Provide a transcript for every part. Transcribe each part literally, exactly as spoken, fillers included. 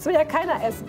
will ja keiner essen.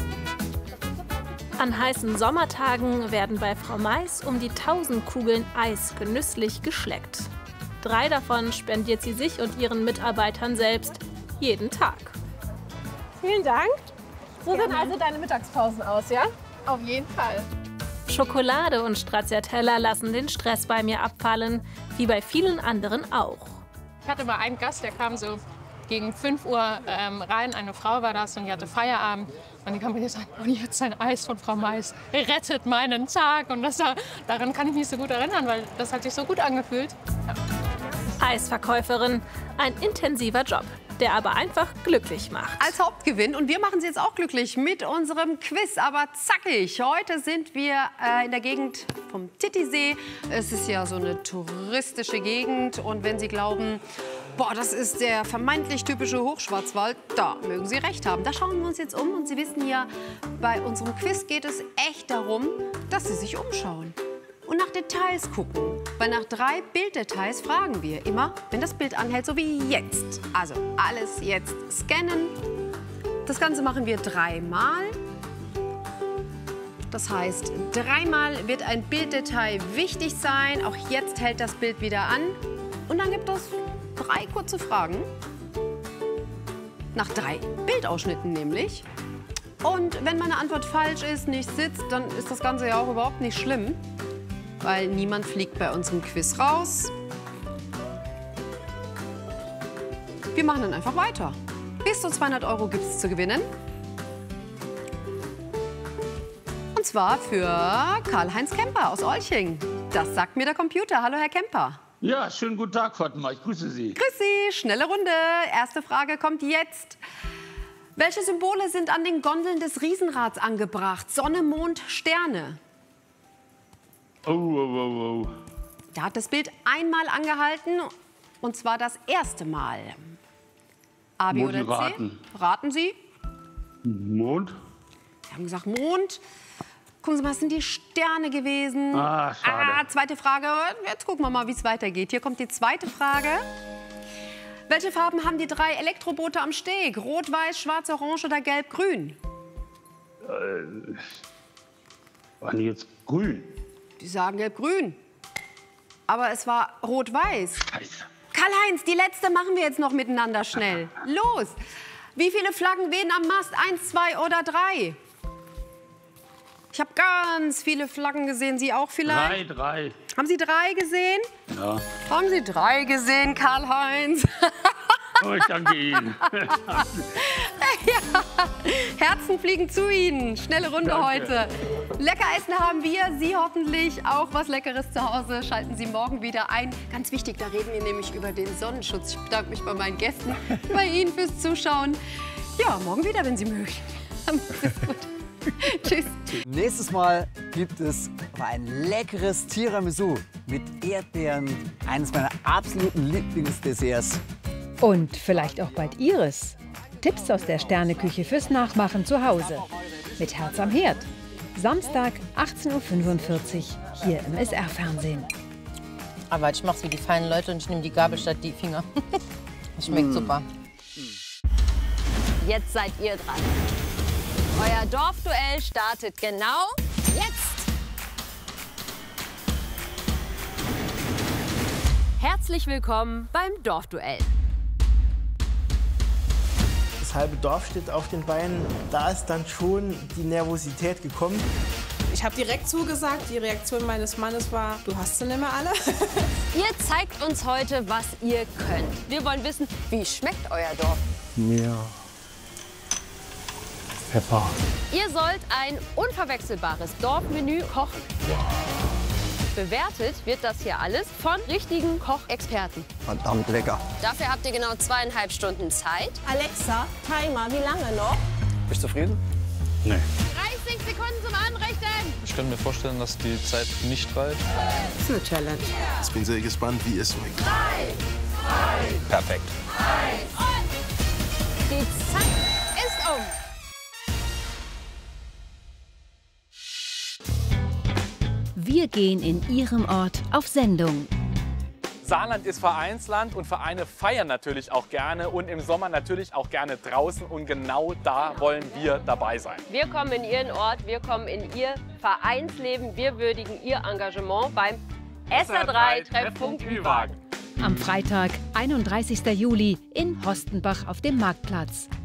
An heißen Sommertagen werden bei Frau Mais um die tausend Kugeln Eis genüsslich geschleckt. Drei davon spendiert sie sich und ihren Mitarbeitern selbst jeden Tag. Vielen Dank. So Gerne. sehen also deine Mittagspausen aus, ja? Auf jeden Fall. Schokolade und Stracciatella lassen den Stress bei mir abfallen, wie bei vielen anderen auch. Ich hatte mal einen Gast, der kam so gegen fünf Uhr ähm, rein. Eine Frau war das und die hatte Feierabend. Und die kam mir gesagt, und jetzt ein Eis von Frau Mais rettet meinen Tag. Und das, daran kann ich mich so gut erinnern, weil das hat sich so gut angefühlt. Ja. Eisverkäuferin, ein intensiver Job, der aber einfach glücklich macht. Als Hauptgewinn. Und wir machen Sie jetzt auch glücklich mit unserem Quiz. Aber zackig, heute sind wir äh, in der Gegend vom Titisee. Es ist ja so eine touristische Gegend. Und wenn Sie glauben, boah, das ist der vermeintlich typische Hochschwarzwald, da mögen Sie recht haben. Da schauen wir uns jetzt um. Und Sie wissen ja, bei unserem Quiz geht es echt darum, dass Sie sich umschauen und nach Details gucken. Weil nach drei Bilddetails fragen wir immer, wenn das Bild anhält, so wie jetzt. Also alles jetzt scannen. Das Ganze machen wir dreimal. Das heißt, dreimal wird ein Bilddetail wichtig sein. Auch jetzt hält das Bild wieder an. Und dann gibt es drei kurze Fragen. Nach drei Bildausschnitten nämlich. Und wenn meine Antwort falsch ist, nicht sitzt, dann ist das Ganze ja auch überhaupt nicht schlimm. Weil niemand fliegt bei unserem Quiz raus. Wir machen dann einfach weiter. Bis zu zweihundert Euro gibt es zu gewinnen. Und zwar für Karl-Heinz Kemper aus Olching. Das sagt mir der Computer. Hallo, Herr Kemper. Ja, schönen guten Tag, Fatma. Ich grüße Sie. Grüß Sie. Schnelle Runde. Erste Frage kommt jetzt. Welche Symbole sind an den Gondeln des Riesenrads angebracht? Sonne, Mond, Sterne. Oh, oh, oh, oh. Da hat das Bild einmal angehalten, und zwar das erste Mal. A, B oder C? Raten. Raten Sie? Mond? Wir haben gesagt Mond. Gucken Sie mal, das sind die Sterne gewesen. Ah, schade. Ah, zweite Frage. Jetzt gucken wir mal, wie es weitergeht. Hier kommt die zweite Frage. Welche Farben haben die drei Elektroboote am Steg? Rot, Weiß, Schwarz, Orange oder Gelb, Grün? Äh, waren die jetzt grün? Die sagen Gelb-Grün. Aber es war Rot-Weiß. Karl-Heinz, die letzte machen wir jetzt noch miteinander schnell. Los! Wie viele Flaggen wehen am Mast? Eins, zwei oder drei? Ich habe ganz viele Flaggen gesehen. Sie auch vielleicht? Drei, drei. Haben Sie drei gesehen? Ja. Haben Sie drei gesehen, Karl-Heinz? Oh, ich danke Ihnen. Ja. Herzen fliegen zu Ihnen. Schnelle Runde Danke. heute. Lecker Essen haben wir. Sie hoffentlich auch was Leckeres zu Hause. Schalten Sie morgen wieder ein. Ganz wichtig, da reden wir nämlich über den Sonnenschutz. Ich bedanke mich bei meinen Gästen, bei Ihnen fürs Zuschauen. Ja, morgen wieder, wenn Sie mögen. Machen Sie es gut. Tschüss. Nächstes Mal gibt es ein leckeres Tiramisu mit Erdbeeren. Eines meiner absoluten Lieblingsdesserts. Und vielleicht auch bald Ihres. Tipps aus der Sterneküche fürs Nachmachen zu Hause. Mit Herz am Herd. Samstag, achtzehn Uhr fünfundvierzig, hier im S R-Fernsehen. Aber ich mach's wie die feinen Leute und ich nehme die Gabel statt die Finger. Das schmeckt mm. super. Jetzt seid ihr dran. Euer Dorfduell startet genau jetzt. Herzlich willkommen beim Dorfduell. Das halbe Dorf steht auf den Beinen. Da ist dann schon die Nervosität gekommen. Ich habe direkt zugesagt. Die Reaktion meines Mannes war, du hast sie nicht mehr alle. Ihr zeigt uns heute, was ihr könnt. Wir wollen wissen, wie schmeckt euer Dorf? Mehr Pfeffer. Ihr sollt ein unverwechselbares Dorfmenü kochen. Bewertet wird das hier alles von richtigen Kochexperten. Verdammt lecker. Dafür habt ihr genau zweieinhalb Stunden Zeit. Alexa, Timer, wie lange noch? Bist du zufrieden? Nee. dreißig Sekunden zum Anrichten. Ich kann mir vorstellen, dass die Zeit nicht reicht. Das ist eine Challenge. Ich bin sehr gespannt, wie es schmeckt. Drei, zwei, Perfekt. eins und die Zeit ist um. Wir gehen in Ihrem Ort auf Sendung. Saarland ist Vereinsland und Vereine feiern natürlich auch gerne und im Sommer natürlich auch gerne draußen und genau da wollen wir dabei sein. Wir kommen in Ihren Ort, wir kommen in Ihr Vereinsleben, wir würdigen Ihr Engagement beim S R drei Treffpunkt Ü-Wagen. Am Freitag, einunddreißigsten Juli in Hostenbach auf dem Marktplatz.